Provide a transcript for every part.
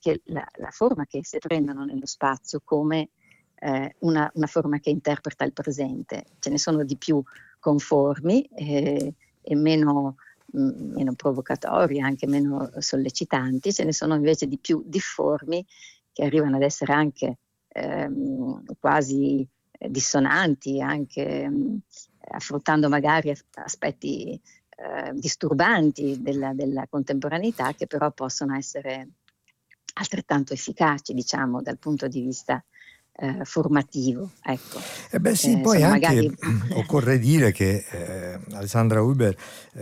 anche la forma che esse prendono nello spazio come una forma che interpreta il presente. Ce ne sono di più conformi e meno provocatori, anche meno sollecitanti, ce ne sono invece di più difformi che arrivano ad essere anche quasi dissonanti, anche affrontando magari aspetti disturbanti della contemporaneità, che però possono essere altrettanto efficaci, diciamo, dal punto di vista formativo, ecco. Sì, poi anche occorre dire che Alessandra Huber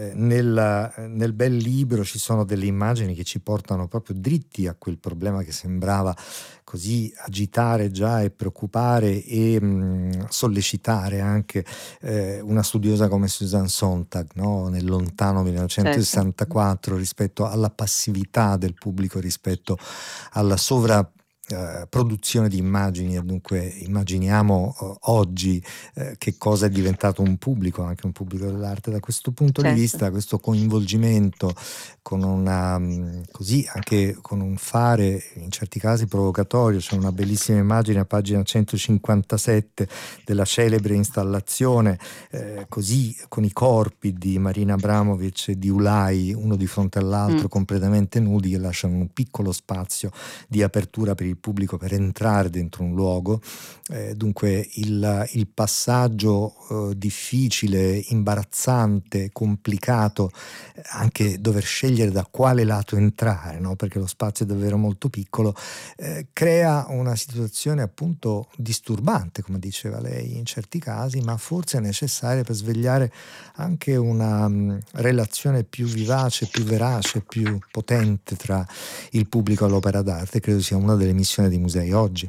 nel bel libro ci sono delle immagini che ci portano proprio dritti a quel problema che sembrava così agitare già e preoccupare e sollecitare anche una studiosa come Susan Sontag, no? Nel lontano 1964, rispetto alla passività del pubblico, rispetto alla produzione di immagini. E dunque immaginiamo oggi che cosa è diventato un pubblico, anche un pubblico dell'arte da questo punto di vista, questo coinvolgimento con così anche con un fare in certi casi provocatorio. C'è una bellissima immagine a pagina 157 della celebre installazione così con i corpi di Marina Abramovic e di Ulay, uno di fronte all'altro, completamente nudi, che lasciano un piccolo spazio di apertura per il pubblico per entrare dentro un luogo. Dunque il passaggio difficile, imbarazzante, complicato, anche dover scegliere da quale lato entrare, no? Perché lo spazio è davvero molto piccolo, crea una situazione appunto disturbante, come diceva lei, in certi casi, ma forse necessaria per svegliare anche una relazione più vivace, più verace, più potente tra il pubblico e l'opera d'arte. Credo sia una delle missioni dei musei oggi.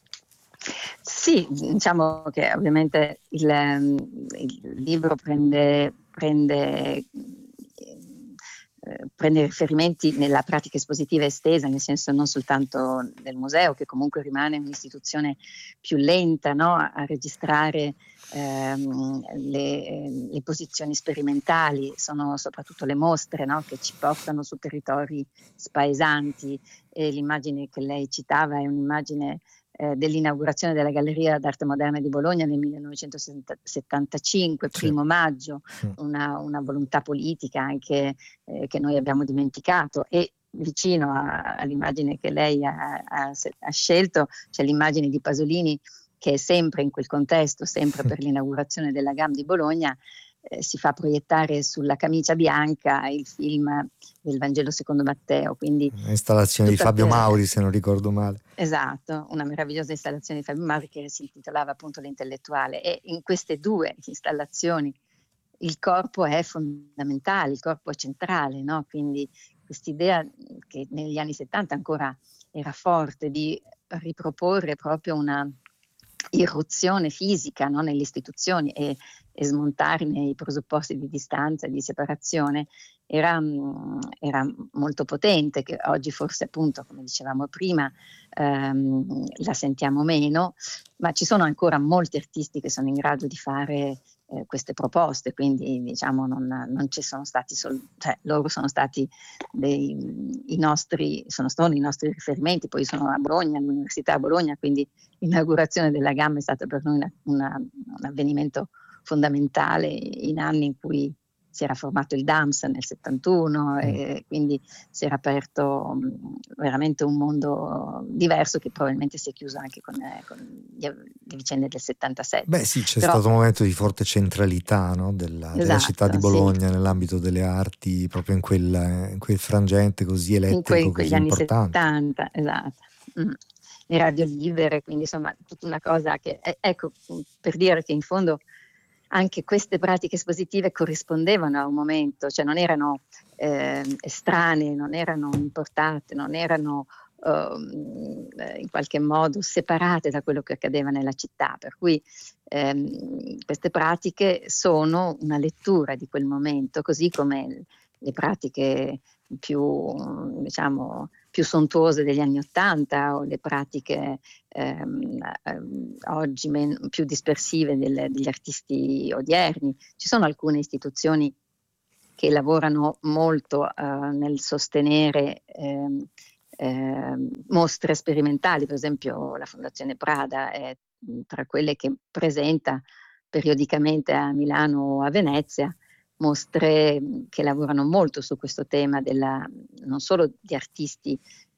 Sì, diciamo che ovviamente il libro prende riferimenti nella pratica espositiva estesa, nel senso non soltanto del museo, che comunque rimane un'istituzione più lenta, no? a registrare le posizioni sperimentali, sono soprattutto le mostre, no? Che ci portano su territori spaesanti, e l'immagine che lei citava è un'immagine dell'inaugurazione della Galleria d'Arte Moderna di Bologna nel 1975, primo maggio, una volontà politica anche che noi abbiamo dimenticato. E vicino all'immagine che lei ha scelto c'è l'immagine di Pasolini, che è sempre in quel contesto, sempre per l'inaugurazione della GAM di Bologna, si fa proiettare sulla camicia bianca il film del Vangelo secondo Matteo. Quindi installazione di Fabio Mauri, se non ricordo male. Esatto, una meravigliosa installazione di Fabio Mauri che si intitolava appunto L'Intellettuale, e in queste due installazioni il corpo è fondamentale, il corpo è centrale, no? Quindi quest'idea che negli anni 70 ancora era forte di riproporre proprio una irruzione fisica, no? Nelle istituzioni e smontarne i presupposti di distanza e di separazione era molto potente, che oggi forse appunto, come dicevamo prima, la sentiamo meno, ma ci sono ancora molti artisti che sono in grado di fare queste proposte, quindi diciamo non ci sono stati loro sono stati sono i nostri riferimenti. Poi sono a Bologna, all'Università a Bologna, quindi l'inaugurazione della GAM è stata per noi un avvenimento fondamentale in anni in cui si era formato il DAMS nel 71 e quindi si era aperto veramente un mondo diverso, che probabilmente si è chiuso anche con le vicende del 77. Beh sì, c'è stato un momento di forte centralità, no? della città di Bologna, sì, nell'ambito delle arti, proprio in quel frangente così elettrico, quegli così anni importante. 70, esatto. Le radio libere, quindi insomma tutta una cosa che, ecco, per dire che in fondo anche queste pratiche espositive corrispondevano a un momento, cioè non erano estranee, non erano importate, non erano in qualche modo separate da quello che accadeva nella città, per cui queste pratiche sono una lettura di quel momento, così come le pratiche più sontuose degli anni '80 o le pratiche oggi più dispersive degli artisti odierni. Ci sono alcune istituzioni che lavorano molto nel sostenere mostre sperimentali. Per esempio la Fondazione Prada è tra quelle che presenta periodicamente a Milano o a Venezia mostre che lavorano molto su questo tema non solo di artisti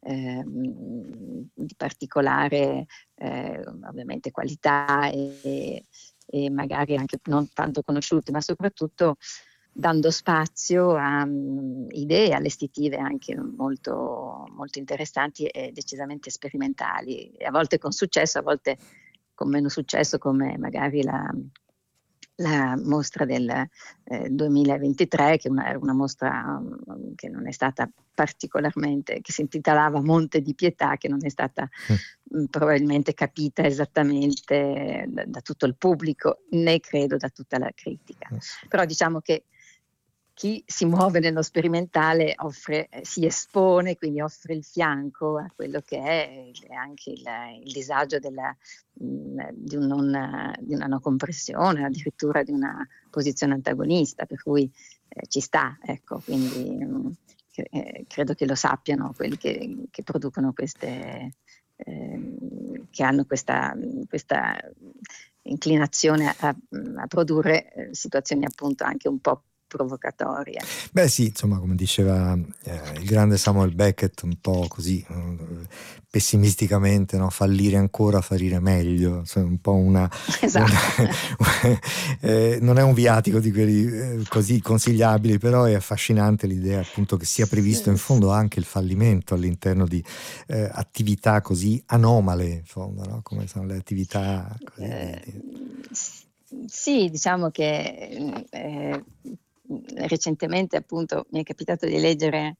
di particolare ovviamente qualità e magari anche non tanto conosciuti, ma soprattutto dando spazio a idee allestitive anche molto, molto interessanti e decisamente sperimentali, e a volte con successo, a volte con meno successo, come magari la mostra del 2023, che era una mostra che non è stata particolarmente, che si intitolava Monte di Pietà, che non è stata probabilmente capita esattamente da tutto il pubblico, né credo da tutta la critica. Però diciamo che chi si muove nello sperimentale si espone, quindi offre il fianco a quello che è anche il disagio di una no compressione, addirittura di una posizione antagonista, per cui ci sta, ecco, quindi credo che lo sappiano quelli che producono queste, che hanno questa inclinazione a produrre situazioni appunto anche un po' provocatoria. Beh sì, insomma, come diceva il grande Samuel Beckett, un po' così pessimisticamente, no? Fallire ancora, fallire meglio, insomma, un po' esatto. Non è un viatico di quelli così consigliabili, però è affascinante l'idea appunto che sia previsto in fondo anche il fallimento all'interno di attività così anomale, in fondo, no? Come sono le attività così sì, diciamo che recentemente appunto mi è capitato di leggere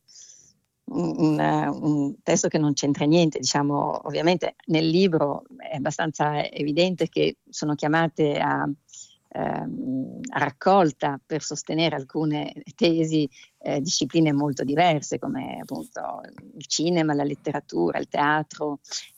un testo che non c'entra niente, diciamo, ovviamente nel libro è abbastanza evidente che sono chiamate a raccolta per sostenere alcune tesi, discipline molto diverse come appunto il cinema, la letteratura, il teatro,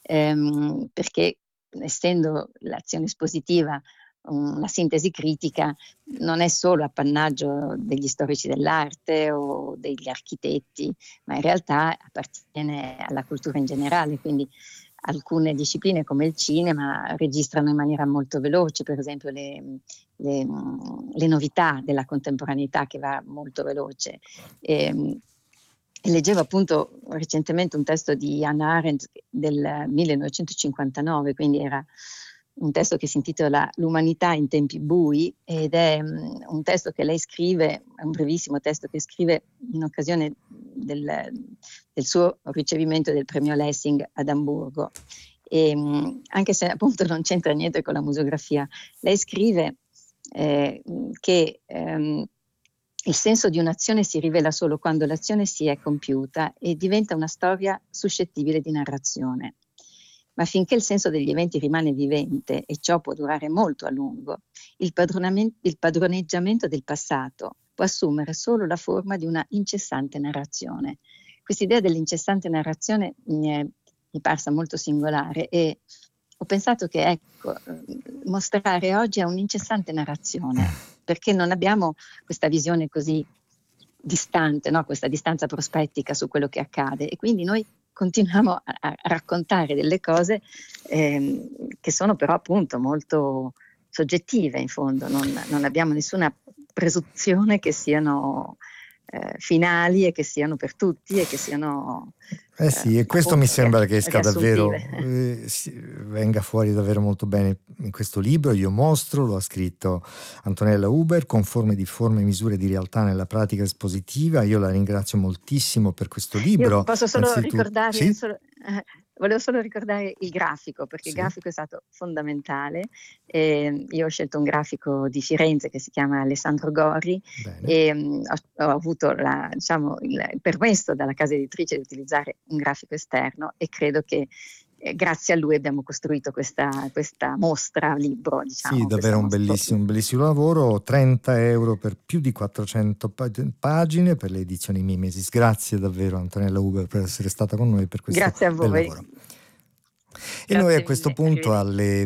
perché essendo l'azione espositiva una sintesi critica, non è solo appannaggio degli storici dell'arte o degli architetti, ma in realtà appartiene alla cultura in generale, quindi alcune discipline come il cinema registrano in maniera molto veloce, per esempio le novità della contemporaneità, che va molto veloce. E leggevo appunto recentemente un testo di Hannah Arendt del 1959, quindi era un testo che si intitola L'umanità in tempi bui, ed è un testo che lei scrive, è un brevissimo testo che scrive in occasione del suo ricevimento del premio Lessing ad Amburgo. E anche se appunto non c'entra niente con la museografia, lei scrive che il senso di un'azione si rivela solo quando l'azione si è compiuta e diventa una storia suscettibile di narrazione. Ma finché il senso degli eventi rimane vivente, e ciò può durare molto a lungo, il padroneggiamento del passato può assumere solo la forma di una incessante narrazione. Quest'idea dell'incessante narrazione mi è parsa molto singolare, e ho pensato che ecco, mostrare oggi è un'incessante narrazione, perché non abbiamo questa visione così distante, no? Questa distanza prospettica su quello che accade, e quindi noi continuiamo a raccontare delle cose che sono però appunto molto soggettive in fondo, non abbiamo nessuna presunzione che siano finali e che siano per tutti e che siano sì, e questo mi sembra che esca davvero, riassuntive. venga fuori davvero molto bene in questo libro. Io mostro, lo ha scritto Antonella Huber, con forme di forme e misure di realtà nella pratica espositiva. Io la ringrazio moltissimo per questo libro. Io posso solo ricordare, sì? Volevo solo ricordare il grafico, perché il grafico è stato fondamentale. Io ho scelto un grafico di Firenze che si chiama Alessandro Gori. Bene. E ho avuto il permesso dalla casa editrice di utilizzare un grafico esterno, e credo che grazie a lui abbiamo costruito questa mostra libro, diciamo. Sì, davvero un bellissimo lavoro. 30 euro per più di 400 pagine per le edizioni Mimesis. Grazie davvero Antonella Huber per essere stata con noi per questo bel lavoro. E noi a questo punto alle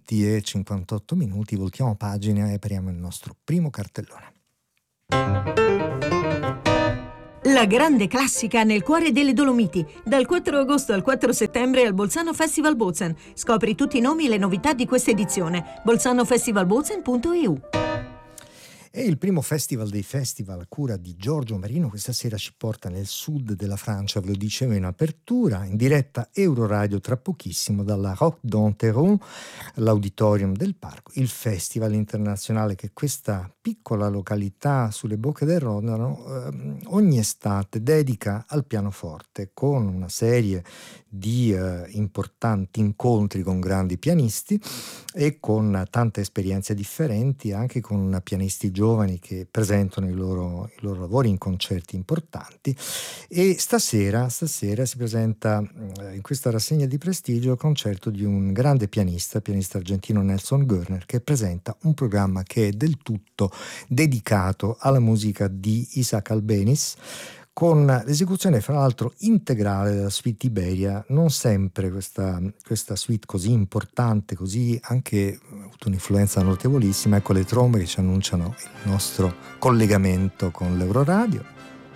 20:58 voltiamo pagina e apriamo il nostro primo cartellone. La grande classica nel cuore delle Dolomiti, dal 4 agosto al 4 settembre al Bolzano Festival Bozen. Scopri tutti i nomi e le novità di questa edizione. bolzanofestivalbozen.eu. E il primo festival dei festival a cura di Giorgio Marino questa sera ci porta nel sud della Francia, ve lo dicevo in apertura, in diretta Euroradio tra pochissimo dalla Roque d'Anteron, l'auditorium del parco, il festival internazionale che questa piccola località sulle bocche del Rodano ogni estate dedica al pianoforte con una serie di importanti incontri con grandi pianisti e con tante esperienze differenti, anche con pianisti giovani che presentano i loro lavori in concerti importanti. E stasera si presenta in questa rassegna di prestigio il concerto di un grande pianista argentino Nelson Görner, che presenta un programma che è del tutto dedicato alla musica di Isaac Albéniz, con l'esecuzione fra l'altro integrale della suite Iberia. Non sempre questa suite così importante, così anche avuto un'influenza notevolissima. Ecco le trombe che ci annunciano il nostro collegamento con l'Euroradio.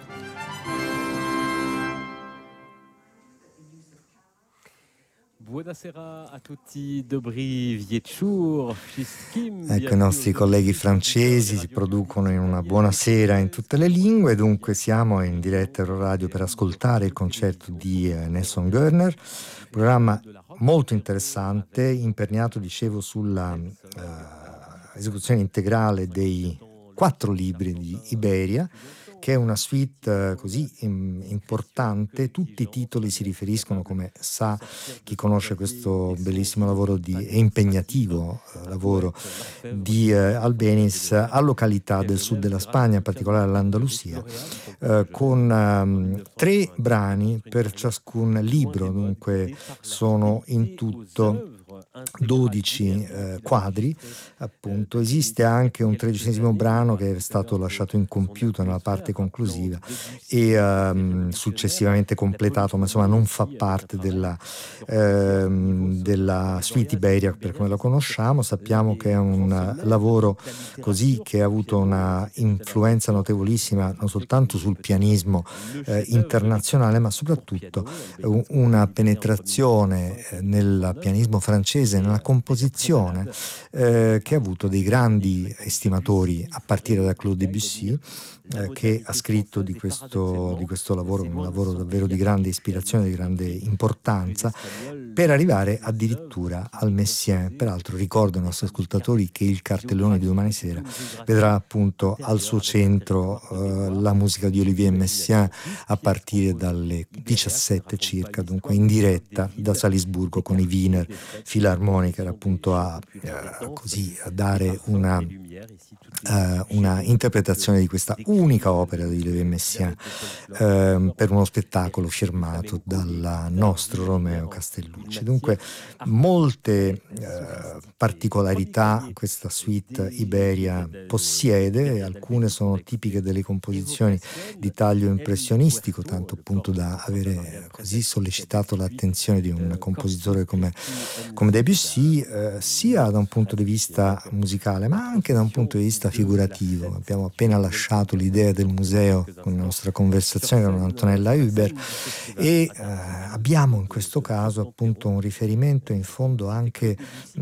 Buonasera a tutti, dobry wieczór wszystkim. Ecco, i nostri colleghi francesi si producono in una buona sera in tutte le lingue, dunque siamo in diretta Euroradio per ascoltare il concerto di Nelson Görner, programma molto interessante, imperniato, dicevo, sulla esecuzione integrale dei 4 libri di Iberia, che è una suite così importante. Tutti i titoli si riferiscono, come sa chi conosce questo bellissimo lavoro e impegnativo lavoro di Albéniz, a località del sud della Spagna, in particolare all'Andalusia, con 3 brani per ciascun libro, dunque sono in tutto 12 quadri, appunto. Esiste anche un 13° brano che è stato lasciato incompiuto nella parte conclusiva e successivamente completato, ma insomma non fa parte della suite Iberia per come la conosciamo. Sappiamo che è un lavoro così che ha avuto una influenza notevolissima non soltanto sul pianismo internazionale, ma soprattutto una penetrazione nel pianismo francese, nella composizione, che ha avuto dei grandi estimatori, a partire da Claude Debussy, che ha scritto di questo lavoro, un lavoro davvero di grande ispirazione, di grande importanza, per arrivare addirittura al Messiaen. Peraltro ricordo ai nostri ascoltatori che il cartellone di domani sera vedrà appunto al suo centro la musica di Olivier Messiaen a partire dalle 17 circa, dunque in diretta da Salisburgo con i Wiener Philharmoniker, appunto a dare una interpretazione di questa unica opera di Olivier Messiaen per uno spettacolo firmato dal nostro Romeo Castellucci. Dunque molte particolarità questa suite Iberia possiede, alcune sono tipiche delle composizioni di taglio impressionistico, tanto appunto da avere così sollecitato l'attenzione di un compositore come Debussy, sia da un punto di vista musicale ma anche da un punto di vista figurativo. Abbiamo appena lasciato l'idea del museo con la nostra conversazione con Antonella Huber e abbiamo in questo caso appunto un riferimento in fondo anche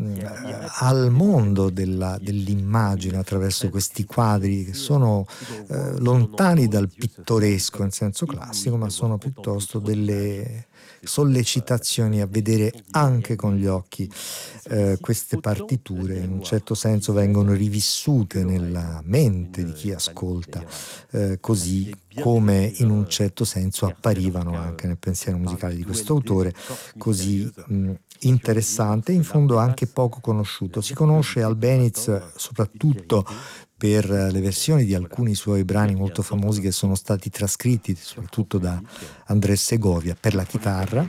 al mondo dell'immagine attraverso questi quadri che sono lontani dal pittoresco in senso classico, ma sono piuttosto delle sollecitazioni a vedere anche con gli occhi. Queste partiture in un certo senso vengono rivissute nella mente di chi ascolta, così come in un certo senso apparivano anche nel pensiero musicale di questo autore, così interessante e in fondo anche poco conosciuto. Si conosce Albéniz soprattutto per le versioni di alcuni suoi brani molto famosi che sono stati trascritti soprattutto da Andrés Segovia per la chitarra.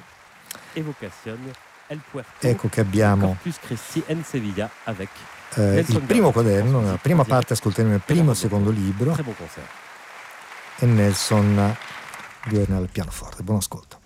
Ecco che abbiamo il primo quaderno, nella prima parte ascolteremo il primo e il secondo libro e Nelson Görner al pianoforte. Buon ascolto.